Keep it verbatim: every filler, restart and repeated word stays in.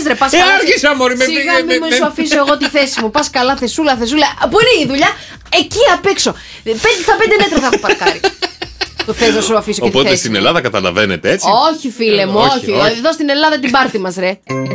ρε, πας Ε, καλά. άρχισα, μωρή, με Σιγά πήγε, μην με- με σου με- αφήσω εγώ τη θέση μου. Πας καλά, θεσούλα, θεσούλα. Πού είναι η δουλειά? Εκεί απ' έξω. Πέντε- Στα πέντε μέτρα θα έχω παρκάρει. Το θες να σου αφήσω και τη Οπότε θέση στην μου. Ελλάδα καταλαβαίνετε έτσι. Όχι, φίλε μου, Όχι, όχι. όχι. Εδώ στην Ελλάδα την πάρτι μας, ρε.